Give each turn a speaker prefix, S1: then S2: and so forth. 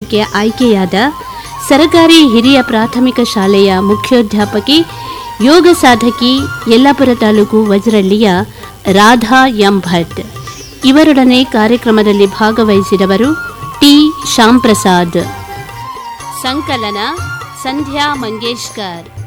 S1: ಕಾರ್ಯಕ್ರಮಕ್ಕೆ ಆಯ್ಕೆಯಾದ ಸರಕಾರಿ ಹಿರಿಯ ಪ್ರಾಥಮಿಕ ಶಾಲೆಯ ಮುಖ್ಯೋಧ್ಯಾಪಕಿ ಯೋಗ ಸಾಧಕಿ ಯಲ್ಲಾಪುರ ತಾಲೂಕು ವಜ್ರಳ್ಳಿಯ ರಾಧಾ ಎಂ ಭಟ್. ಇವರೊಡನೆ ಕಾರ್ಯಕ್ರಮದಲ್ಲಿ ಭಾಗವಹಿಸಿದವರು ಟಿ ಶ್ಯಾಮ್ ಪ್ರಸಾದ್. ಸಂಕಲನ ಸಂಧ್ಯಾ ಮಂಗೇಶ್ಕರ್.